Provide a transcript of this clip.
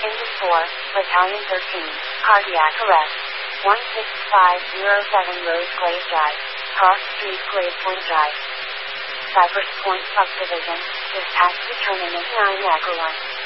Engine 4, Battalion 13, cardiac arrest. 16507 Rose Glade Drive, Cross Street, Glade Point Drive. Cypress Point Subdivision, dispatch determinant 9 Echo 1.